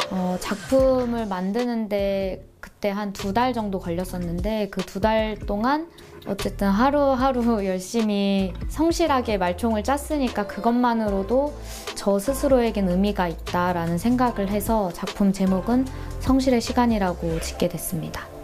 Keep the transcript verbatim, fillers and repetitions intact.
어, 작품을 만드는데 그때 한 두 달 정도 걸렸었는데 그 두 달 동안 어쨌든 하루하루 열심히 성실하게 말총을 짰으니까 그것만으로도 저 스스로에겐 의미가 있다라는 생각을 해서 작품 제목은 성실의 시간이라고 짓게 됐습니다.